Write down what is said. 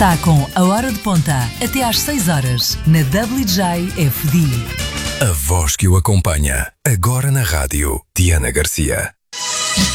Está com a Hora de Ponta, até às 6 horas, na WJFD. A voz que o acompanha, agora na rádio, Diana Garcia.